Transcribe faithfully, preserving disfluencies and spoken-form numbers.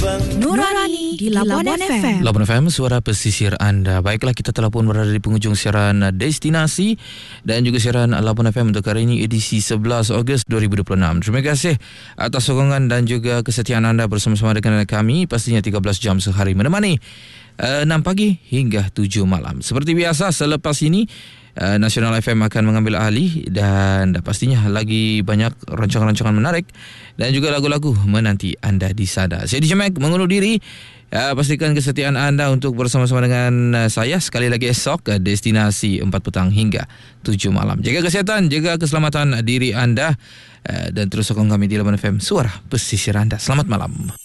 Nurani di Labuan F M. Labuan F M, suara pesisir anda. Baiklah, kita telah pun berada di penghujung siaran Destinasi dan juga siaran Labuan F M untuk hari ini edisi sebelas Ogos dua ribu dua puluh enam. Terima kasih atas sokongan dan juga kesetiaan anda bersama-sama dengan kami. Pastinya tiga belas jam sehari menemani uh, enam pagi hingga tujuh malam. Seperti biasa, selepas ini Uh, Nasional F M akan mengambil alih dan pastinya lagi banyak rancangan-rancangan menarik dan juga lagu-lagu menanti anda di sana. Saya D J Mac mengundur diri. Uh, pastikan kesetiaan anda untuk bersama-sama dengan uh, saya sekali lagi esok uh, Destinasi empat petang hingga tujuh malam. Jaga kesihatan, jaga keselamatan diri anda uh, dan terus sokong kami di Labuan F M, suara pesisir anda. Selamat malam.